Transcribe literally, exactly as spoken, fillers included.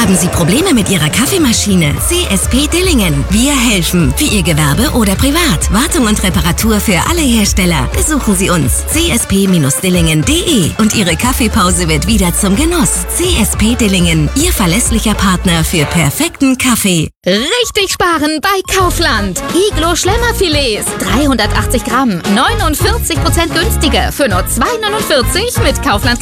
Haben Sie Probleme mit Ihrer Kaffeemaschine? C S P Dillingen. Wir helfen. Für Ihr Gewerbe oder privat. Wartung und Reparatur für alle Hersteller. Besuchen Sie uns. c s p Bindestrich dillingen punkt de und Ihre Kaffeepause wird wieder zum Genuss. C S P Dillingen. Ihr verlässlicher Partner für perfekten Kaffee. Richtig sparen bei Kaufland. Iglo Schlemmerfilets. dreihundertachtzig Gramm. neunundvierzig Prozent günstiger. Für nur zwei Euro neunundvierzig mit Kaufland